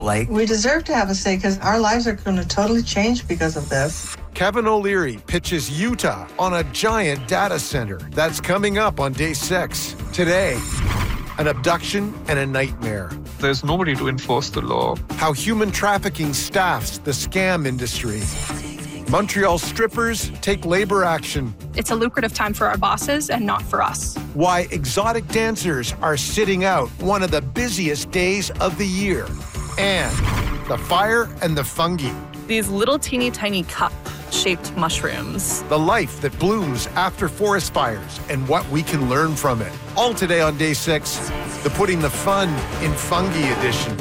Like, we deserve to have a say because our lives are going to totally change because of this. Kevin O'Leary pitches Utah on a giant data center. That's coming up on day 6. Today, an abduction and a nightmare. There's nobody to enforce the law. How human trafficking staffs the scam industry. Montreal strippers take labor action. It's a lucrative time for our bosses and not for us. Why exotic dancers are sitting out one of the busiest days of the year. And the fire and the fungi. These little teeny tiny cup-shaped mushrooms. The life that blooms after forest fires and what we can learn from it. All today on day 6, the Putting the Fun in Fungi edition.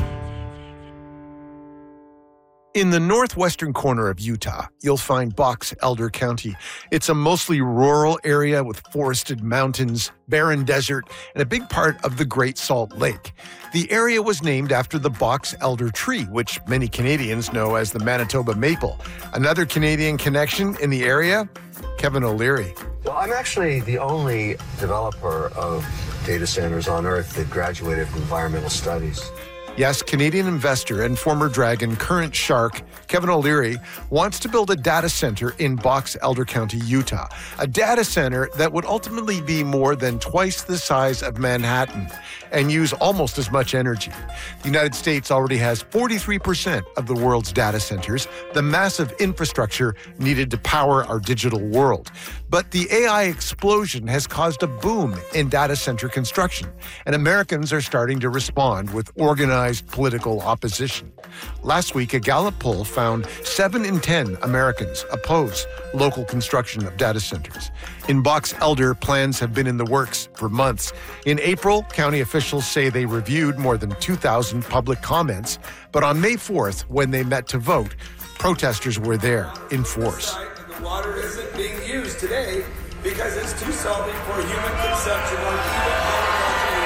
In the northwestern corner of Utah, you'll find Box Elder County. It's a mostly rural area with forested mountains, barren desert, and a big part of the Great Salt Lake. The area was named after the box elder tree, which many Canadians know as the Manitoba maple. Another Canadian connection in the area? Kevin O'Leary. Well, I'm actually the only developer of data centers on Earth that graduated from environmental studies. Yes, Canadian investor and former Dragon, current Shark, Kevin O'Leary, wants to build a data center in Box Elder County, Utah. A data center that would ultimately be more than twice the size of Manhattan and use almost as much energy. The United States already has 43% of the world's data centers, the massive infrastructure needed to power our digital world. But the AI explosion has caused a boom in data center construction, and Americans are starting to respond with organized political opposition. Last week, a Gallup poll found 7 in 10 Americans oppose local construction of data centers. In Box Elder, plans have been in the works for months. In April, county officials say they reviewed more than 2,000 public comments, but on May 4th, when they met to vote, protesters were there in force. The water isn't being used today because it's too salty for human consumption or human agriculture.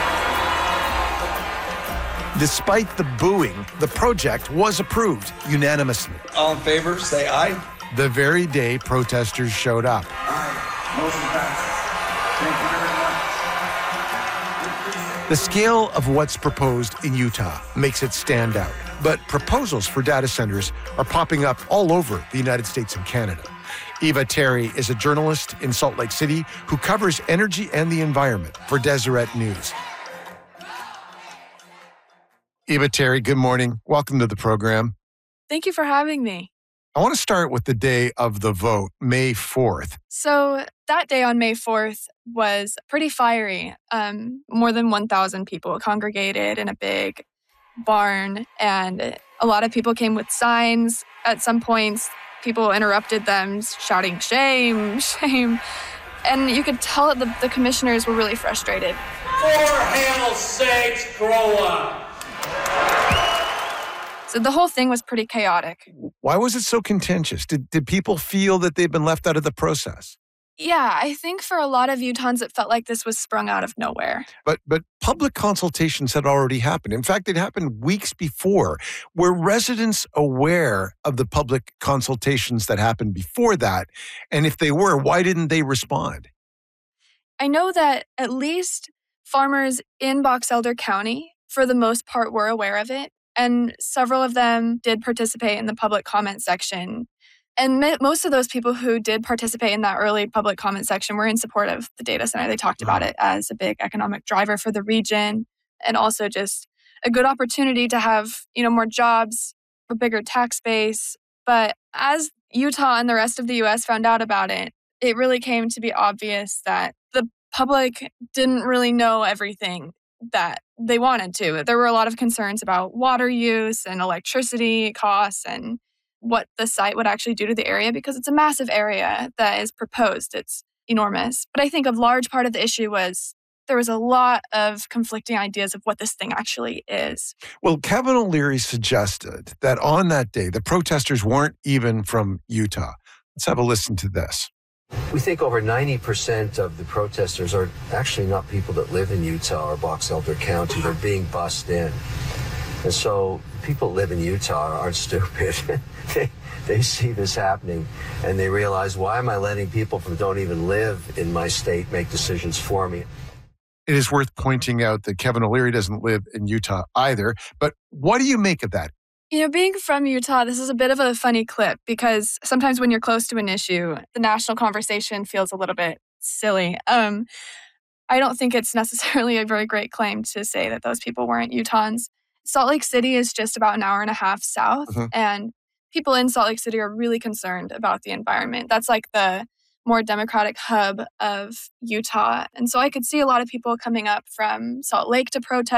Despite the booing, the project was approved unanimously. All in favor, say aye. The very day protesters showed up. Aye. Motion passes. Thank you very much. The scale of what's proposed in Utah makes it stand out. But proposals for data centers are popping up all over the United States and Canada. Eva Terry is a journalist in Salt Lake City who covers energy and the environment for Deseret News. Eva Terry, good morning. Welcome to the program. Thank you for having me. I want to start with the day of the vote, May 4th. So that day on May 4th was pretty fiery. More than 1,000 people congregated in a big barn, and a lot of people came with signs. At some points, people interrupted them, shouting, "Shame, shame." And you could tell that the commissioners were really frustrated. For hell's sakes, grow up. So the whole thing was pretty chaotic. Why was it so contentious? Did people feel that they've been left out of the process? Yeah, I think for a lot of Utahns, it felt like this was sprung out of nowhere. But public consultations had already happened. In fact, it happened weeks before. Were residents aware of the public consultations that happened before that? And if they were, why didn't they respond? I know that at least farmers in Box Elder County, for the most part, were aware of it. And several of them did participate in the public comment section. And most of those people who did participate in that early public comment section were in support of the data center. They talked about it as a big economic driver for the region and also just a good opportunity to have, more jobs, a bigger tax base. But as Utah and the rest of the U.S. found out about it, it really came to be obvious that the public didn't really know everything that they wanted to. There were a lot of concerns about water use and electricity costs and what the site would actually do to the area because it's a massive area that is proposed. It's enormous. But I think a large part of the issue was there was a lot of conflicting ideas of what this thing actually is. Well, Kevin O'Leary suggested that on that day, the protesters weren't even from Utah. Let's have a listen to this. We think over 90% of the protesters are actually not people that live in Utah or Box Elder County. They're being bussed in. And so people that live in Utah aren't stupid. They see this happening and they realize, why am I letting people who don't even live in my state make decisions for me? It is worth pointing out that Kevin O'Leary doesn't live in Utah either. But what do you make of that? Being from Utah, this is a bit of a funny clip because sometimes when you're close to an issue, the national conversation feels a little bit silly. I don't think it's necessarily a very great claim to say that those people weren't Utahns. Salt Lake City is just about an hour and a half south, and people in Salt Lake City are really concerned about the environment. That's like the more democratic hub of Utah. And so I could see a lot of people coming up from Salt Lake to protest.